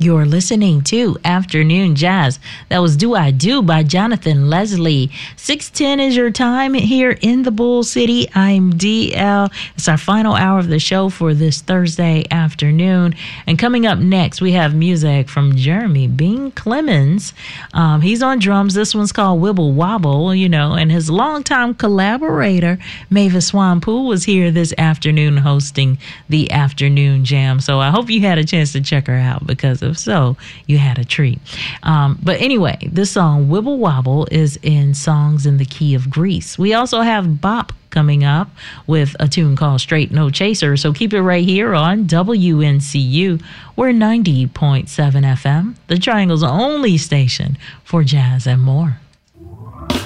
You're listening to Afternoon Jazz. That was Do I Do by Jonathan Leslie. 6:10 is your time here in the Bull City. I'm DL. It's our final hour of the show for this Thursday afternoon. And coming up next, we have music from Jeremy Bing Clemens. He's on drums. This one's called Wibble Wobble, and his longtime collaborator, Mavis Swampoo, was here this afternoon hosting the Afternoon Jam. So I hope you had a chance to check her out, because if so, you had a treat. But anyway, this song, Wibble Wobble, is in Songs in the Key of Greece. We also have Bop coming up with a tune called Straight No Chaser. So keep it right here on WNCU. We're 90.7 FM, the Triangle's only station for jazz and more.